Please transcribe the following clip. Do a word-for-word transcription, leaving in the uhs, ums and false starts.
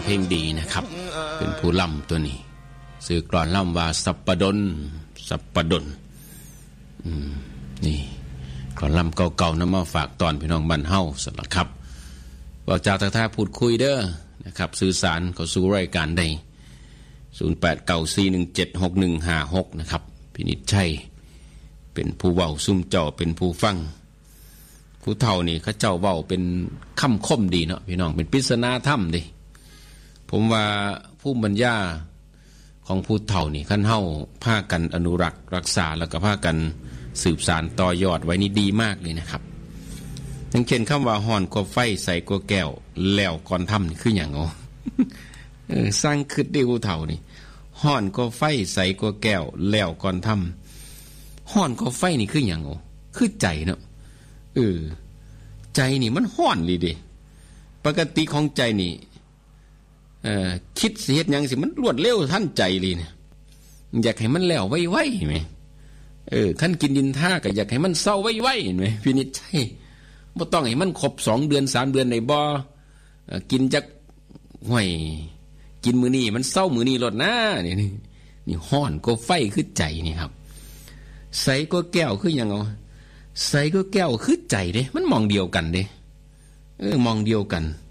เพลงดีนะครับเป็นผู้ล่ำตัวนี้สื่อกลอนล่ำว่าสัปปดลสัปปดลอืมนี่กลอนล่ำเก่าๆนำมาฝากตอนพี่น้องบ้านเฮาสำหรับครับบอกจากทักทายพูดคุยเด้อนะครับสื่อสารเข้าสู่รายการได้ศูนย์ แปด เก้า สี่ หนึ่ง เจ็ด หก หนึ่ง ห้า หกนะครับพินิจชัยเป็นผู้เว้าซุ่มเจ้าเป็นผู้ฟังผู้เฒ่านี่เขาเจ้าเว้าเป็นคำคมดีเนาะพี่น้องเป็นปริศนาธรรมดิผมว่าผู้บรรยาของผู้เฒ่านี่คันเฮาพากันอนุรักษ์รักษาแล้วก็พากันสืบสานต่อยอดไว้นี่ดีมากเลยนะครับอย่างเช่นคำว่าห่อนกว่าไฟใส่กว่าแก้วแล้วก่อนทำนี่คืออย่างอ๋อ เออสร้างขึ้นได้ผู้เฒ่านี่ห่อนกว่าไฟใส่กว่าแก้วแล้วก่อนทำห่อนกว่าไฟนี่คืออย่างอ๋อคือใจเนาะเออใจนี่มันห่อนเลยดิปกติของใจนี่เอ่อคิดสิเฮ็ดหยังสิมันรวดเร็วทันใจเลยเนี่ยอยากให้มันแล้วไวๆเห็นไหมเออคันกินดินท่าก็อยากให้มันเศร้าไวๆเห็นไหมพินิจใช่บ่ต้องให้มันครบสองเดือนสามเดือนในบ่กินจักห่วยกินมื้อนี้มันเศร้ามื้อนี้ลดนะนี่นี่ฮ้อนก็ไฟคือใจนี่ครับใสก็แก้วคือหยังเอาใสก็แก้วคือใจเด้มันมองเดียวกันเด้เออมองเดียวกัน